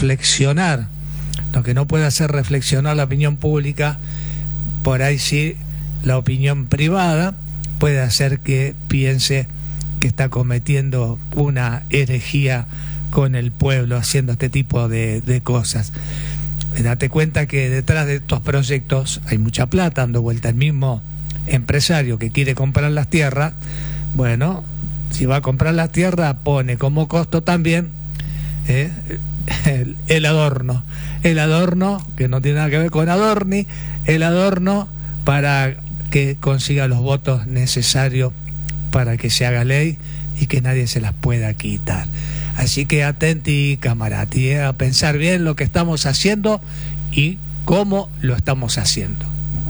reflexionar. Lo que no puede hacer reflexionar la opinión pública, por ahí sí la opinión privada puede hacer que piense que está cometiendo una herejía con el pueblo haciendo este tipo de cosas. Date cuenta que detrás de estos proyectos hay mucha plata dando vuelta. El mismo empresario que quiere comprar las tierras, bueno, si va a comprar las tierras pone como costo también el adorno que no tiene nada que ver con Adorni, el adorno para que consiga los votos necesarios para que se haga ley y que nadie se las pueda quitar. Así que atenti, camarati, a pensar bien lo que estamos haciendo y cómo lo estamos haciendo.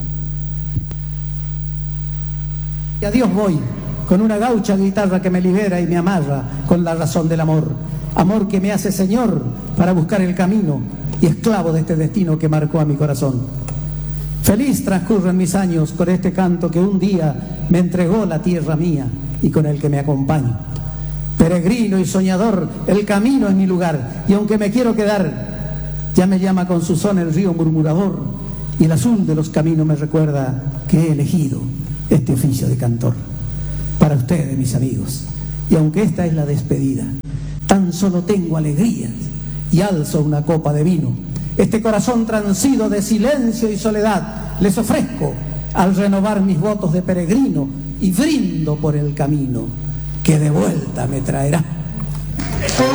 Y a Dios voy, con una gaucha guitarra que me libera y me amarra con la razón del amor. Amor que me hace señor para buscar el camino y esclavo de este destino que marcó a mi corazón. Feliz transcurren mis años con este canto que un día me entregó la tierra mía y con el que me acompaño. Peregrino y soñador, el camino es mi lugar, y aunque me quiero quedar, ya me llama con su son el río murmurador, y el azul de los caminos me recuerda que he elegido este oficio de cantor. Para ustedes, mis amigos, y aunque esta es la despedida, tan solo tengo alegrías y alzo una copa de vino. Este corazón transido de silencio y soledad les ofrezco al renovar mis votos de peregrino y brindo por el camino que de vuelta me traerá.